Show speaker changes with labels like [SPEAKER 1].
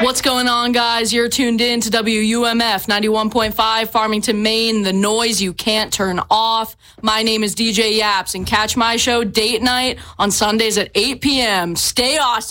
[SPEAKER 1] What's going on, guys? You're tuned in to WUMF 91.5, Farmington, Maine, the noise you can't turn off. My name is DJ Yaps, and catch my show Date Night on Sundays at 8 p.m. Stay awesome.